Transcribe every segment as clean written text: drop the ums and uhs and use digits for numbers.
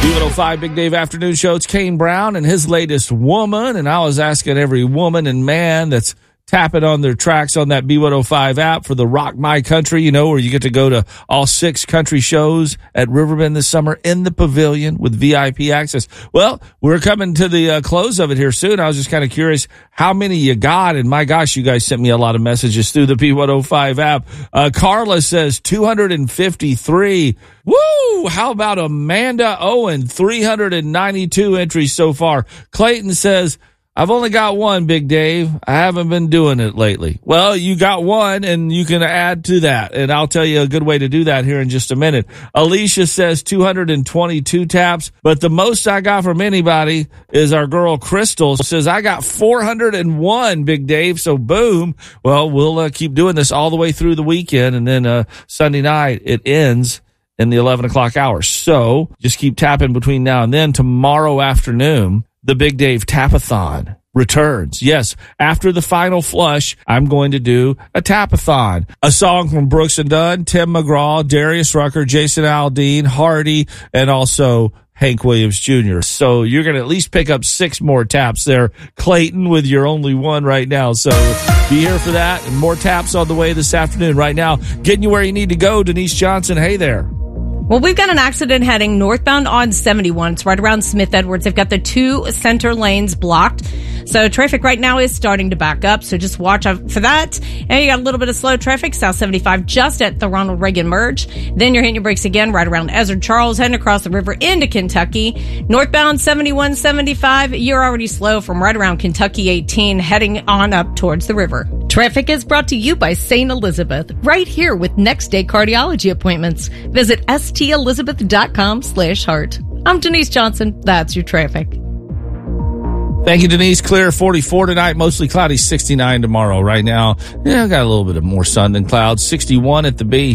B105 Big Dave Afternoon Show. It's Kane Brown and his latest Woman. And I was asking every woman and man that's tapping on their tracks on that B105 app for the Rock My Country, you know, where you get to go to all 6 country shows at Riverbend this summer in the pavilion with VIP access. Well, we're coming to the close of it here soon. I was just kind of curious how many you got. And my gosh, you guys sent me a lot of messages through the B105 app. Carla says 253. Woo! How about Amanda Owen? 392 entries so far. Clayton says, I've only got one, Big Dave. I haven't been doing it lately. Well, you got one, and you can add to that, and I'll tell you a good way to do that here in just a minute. Alicia says 222 taps, but the most I got from anybody is our girl Crystal says, I got 401, Big Dave, so boom. Well, we'll keep doing this all the way through the weekend, and then Sunday night it ends in the 11 o'clock hour. So just keep tapping between now and then. Tomorrow afternoon, the Big Dave Tapathon returns. Yes, after the final flush, I'm going to do a tapathon. A song from Brooks and Dunn, Tim McGraw, Darius Rucker, Jason Aldean, Hardy, and also Hank Williams Jr. So you're going to at least pick up 6 more taps there, Clayton, with your only one right now. So be here for that, and more taps on the way this afternoon. Right now, getting you where you need to go, Denise Johnson. Hey there. Well, we've got an accident heading northbound on 71. It's right around Smith Edwards. They've got the 2 center lanes blocked. So traffic right now is starting to back up. So just watch out for that. And you got a little bit of slow traffic, South 75, just at the Ronald Reagan merge. Then you're hitting your brakes again right around Ezra Charles, heading across the river into Kentucky. Northbound 71, 75, you're already slow from right around Kentucky 18, heading on up towards the river. Traffic is brought to you by St. Elizabeth, right here with next day cardiology appointments. Visit stelizabeth.com/heart. I'm Denise Johnson. That's your traffic. Thank you, Denise. Clear 44 tonight, mostly cloudy, 69 tomorrow. Right now, yeah, I got a little bit of more sun than clouds, 61 at the B.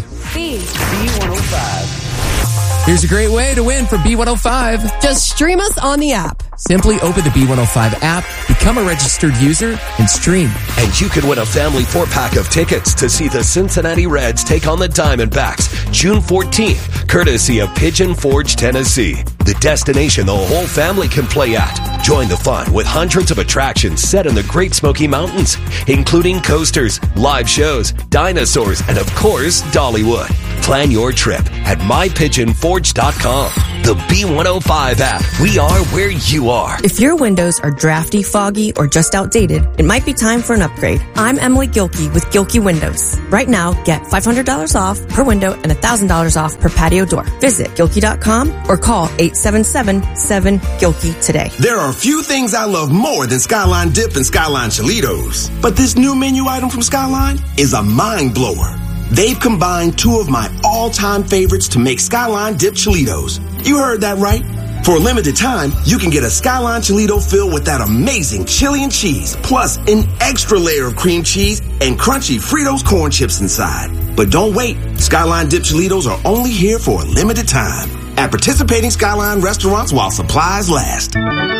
B105. Here's a great way to win for B105. Just stream us on the app. Simply open the B105 app, become a registered user, and stream. And you could win a family 4-pack of tickets to see the Cincinnati Reds take on the Diamondbacks June 14th, courtesy of Pigeon Forge, Tennessee. The destination the whole family can play at. Join the fun with hundreds of attractions set in the Great Smoky Mountains, including coasters, live shows, dinosaurs, and of course, Dollywood. Plan your trip at mypigeonforge.com. The B105 app. We are where you are. If your windows are drafty, foggy, or just outdated, it might be time for an upgrade. I'm Emily Gilkey with Gilkey Windows. Right now, get $500 off per window and $1,000 off per patio door. Visit Gilkey.com or call 877-7-GILKEY today. There are few things I love more than Skyline Dip and Skyline Cholitos. But this new menu item from Skyline is a mind blower. They've combined 2 of my all-time favorites to make Skyline Dip Cholitos. You heard that right. For a limited time, you can get a Skyline Cholito filled with that amazing chili and cheese, plus an extra layer of cream cheese and crunchy Fritos corn chips inside. But don't wait. Skyline Dip Cholitos are only here for a limited time at participating Skyline restaurants while supplies last.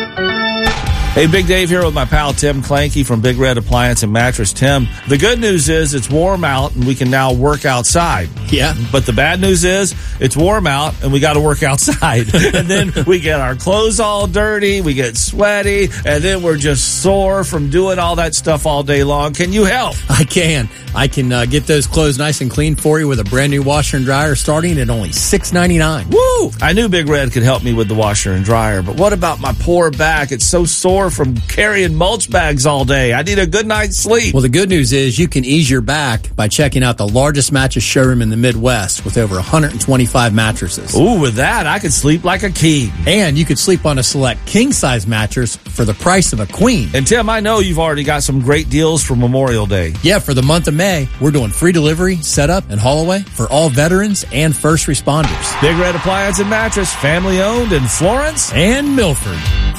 Hey, Big Dave here with my pal Tim Clanky from Big Red Appliance and Mattress. Tim, the good news is it's warm out and we can now work outside. Yeah. But the bad news is it's warm out and we got to work outside. And then we get our clothes all dirty, we get sweaty, and then we're just sore from doing all that stuff all day long. Can you help? I can get those clothes nice and clean for you with a brand new washer and dryer starting at only $6.99. Woo! I knew Big Red could help me with the washer and dryer, but what about my poor back? It's so sore from carrying mulch bags all day. I need a good night's sleep. Well, the good news is you can ease your back by checking out the largest mattress showroom in the Midwest with over 125 mattresses. Ooh, with that, I could sleep like a king. And you could sleep on a select king-size mattress for the price of a queen. And Tim, I know you've already got some great deals for Memorial Day. Yeah, for the month of May, we're doing free delivery, setup, and haul away for all veterans and first responders. Big Red Appliance and Mattress, family owned in Florence and Milford.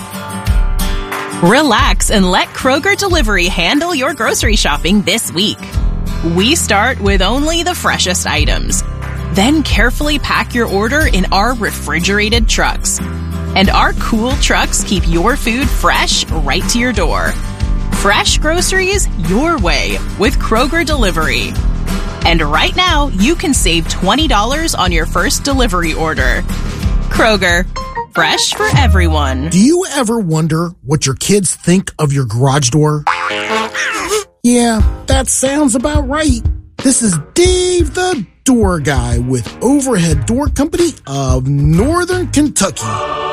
Relax and let Kroger Delivery handle your grocery shopping this week. We start with only the freshest items. Then carefully pack your order in our refrigerated trucks. And our cool trucks keep your food fresh right to your door. Fresh groceries your way with Kroger Delivery. And right now, you can save $20 on your first delivery order. Kroger, Fresh for everyone. Do you ever wonder what your kids think of your garage door? Yeah, that sounds about right. This is Dave the Door Guy with Overhead Door Company of Northern Kentucky.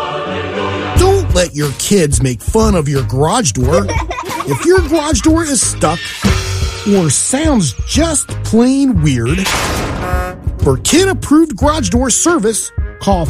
Don't let your kids make fun of your garage door. If your garage door is stuck or sounds just plain weird, for kid-approved garage door service, call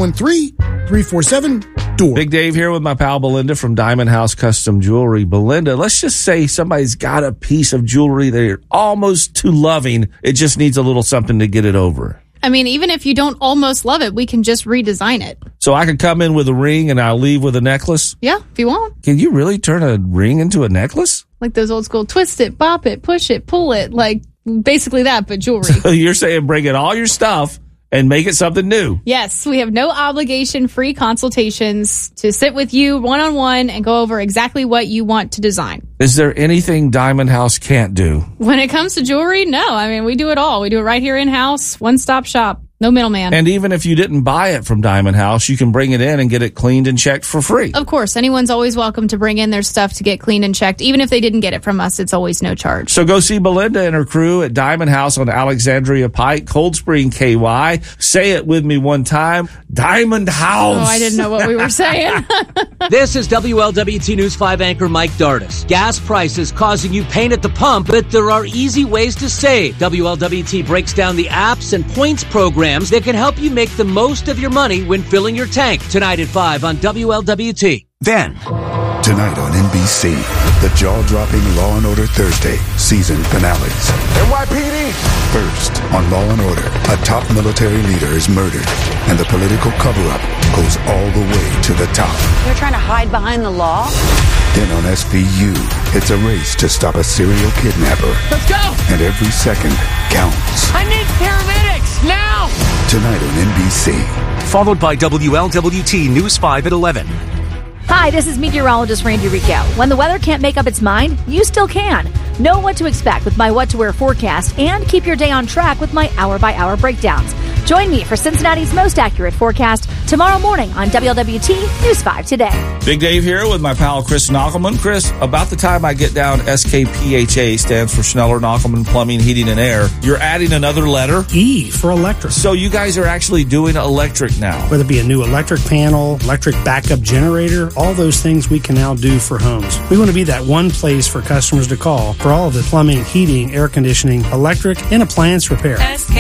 513-347-DOOR. Big Dave here with my pal Belinda from Diamond House Custom Jewelry. Belinda, let's just say somebody's got a piece of jewelry they're almost too loving. It just needs a little something to get it over. I mean, even if you don't almost love it, we can just redesign it. So I could come in with a ring and I'll leave with a necklace? Yeah, if you want. Can you really turn a ring into a necklace? Like those old school twist it, bop it, push it, pull it, like basically that, but jewelry. So you're saying bring in all your stuff and make it something new. Yes, we have no obligation, free consultations to sit with you one-on-one and go over exactly what you want to design. Is there anything Diamond House can't do? When it comes to jewelry, no. I mean, we do it all. We do it right here in-house, one-stop shop. No middleman. And even if you didn't buy it from Diamond House, you can bring it in and get it cleaned and checked for free. Of course. Anyone's always welcome to bring in their stuff to get cleaned and checked. Even if they didn't get it from us, it's always no charge. So go see Belinda and her crew at Diamond House on Alexandria Pike, Cold Spring, KY. Say it with me one time. Diamond House. Oh, I didn't know what we were saying. This is WLWT News 5 anchor Mike Dardis. Gas prices causing you pain at the pump, but there are easy ways to save. WLWT breaks down the apps and points programs that can help you make the most of your money when filling your tank. Tonight at 5 on WLWT. Then, tonight on NBC, the jaw-dropping Law & Order Thursday season finales. NYPD! First, on Law & Order, a top military leader is murdered, and the political cover-up goes all the way to the top. They're trying to hide behind the law? Then on SVU, it's a race to stop a serial kidnapper. Let's go! And every second counts. I need paramedics, now! Tonight on NBC. Followed by WLWT News 5 at 11. Hi, this is meteorologist Randy Rico. When the weather can't make up its mind, you still can. Know what to expect with my What to Wear forecast and keep your day on track with my hour-by-hour breakdowns. Join me for Cincinnati's most accurate forecast tomorrow morning on WLWT News 5 Today. Big Dave here with my pal Chris Knockelman. Chris, about the time I get down, SKPHA stands for Schneller Knockelman Plumbing, Heating, and Air. You're adding another letter? E for electric. So you guys are actually doing electric now. Whether it be a new electric panel, electric backup generator, all those things we can now do for homes. We want to be that one place for customers to call for all of the plumbing, heating, air conditioning, electric, and appliance repair.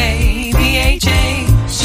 SKPHA.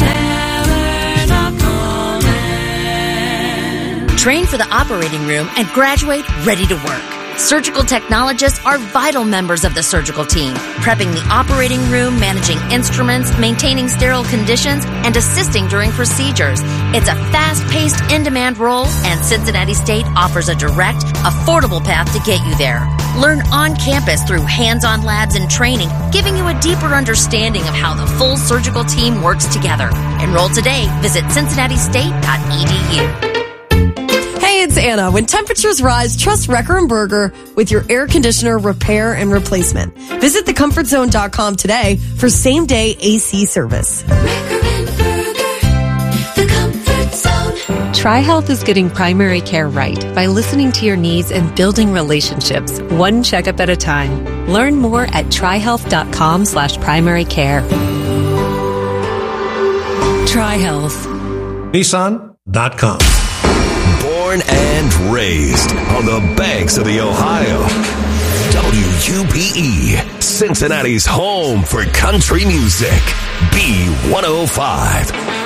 Train for the operating room and graduate ready to work. Surgical technologists are vital members of the surgical team, prepping the operating room, managing instruments, maintaining sterile conditions, and assisting during procedures. It's a fast-paced, in-demand role, and Cincinnati State offers a direct, affordable path to get you there. Learn on campus through hands-on labs and training, giving you a deeper understanding of how the full surgical team works together. Enroll today. Visit cincinnati-state.edu. Hey, it's Anna. When temperatures rise, trust Wrecker & Berger with your air conditioner repair and replacement. Visit thecomfortzone.com today for same-day AC service. TriHealth is getting primary care right by listening to your needs and building relationships, one checkup at a time. Learn more at trihealth.com/primary care. TriHealth. Nissan.com. Born and raised on the banks of the Ohio. WUPE, Cincinnati's home for country music. B105.